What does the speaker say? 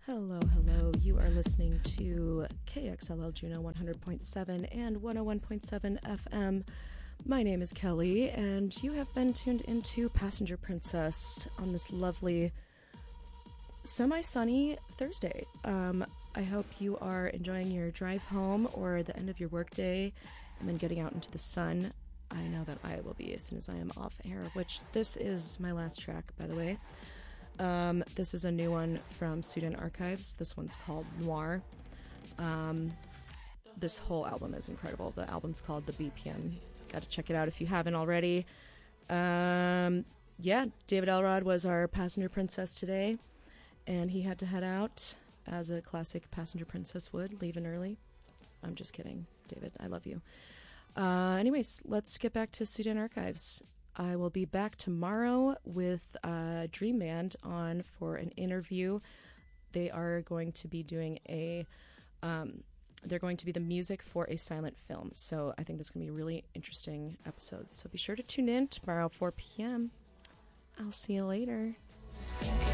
Hello, hello. You are listening to KXLL Juno 100.7 and 101.7 FM. My name is Kelly, and you have been tuned into Passenger Princess on this lovely, semi-sunny Thursday. I hope you are enjoying your drive home or the end of your workday and then getting out into the sun. I know that I will be as soon as I am off air, which this is my last track, by the way. This is a new one from Student Archives. This one's called Noir. This whole album is incredible. The album's called The BPM. Got to check it out if you haven't already. David Elrod was our Passenger Princess today, and he had to head out as a classic Passenger Princess would, leaving early. I'm just kidding, David. I love you. Anyways, let's get back to Student Archives. I will be back tomorrow with Dream Band on for an interview. They are going to be doing they're going to be the music for a silent film. So I think this is going to be a really interesting episode. So be sure to tune in tomorrow, 4 p.m. I'll see you later.